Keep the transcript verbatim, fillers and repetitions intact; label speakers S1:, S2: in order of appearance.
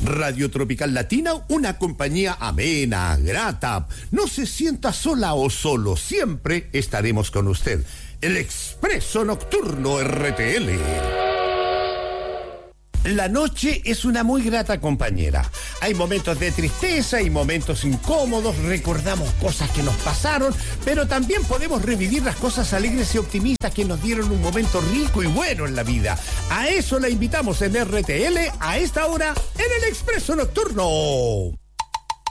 S1: Radio Tropical Latina, una compañía amena, grata. No se sienta sola o solo, siempre estaremos con usted. El Expreso Nocturno R T L. La noche es una muy grata compañera. Hay momentos de tristeza y momentos incómodos, recordamos cosas que nos pasaron, pero también podemos revivir las cosas alegres y optimistas que nos dieron un momento rico y bueno en la vida. A eso la invitamos en R T L a esta hora en el Expreso Nocturno.